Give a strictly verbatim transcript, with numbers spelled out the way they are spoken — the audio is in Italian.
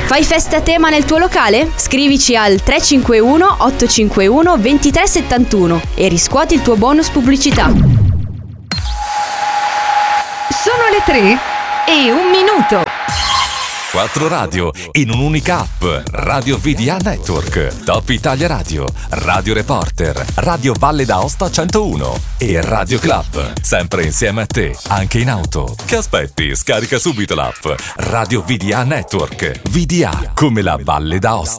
Fai feste a tema nel tuo locale? Scrivici al tre cinque uno otto cinque uno due tre sette uno e riscuoti il tuo bonus pubblicità. Sono le tre e un minuto. Quattro radio in un'unica app. Radio V D A Network, Top Italia Radio, Radio Reporter, Radio Valle d'Aosta centouno e Radio Club. Sempre insieme a te, anche in auto. Che aspetti? Scarica subito l'app. Radio V D A Network. V D A come la Valle d'Aosta.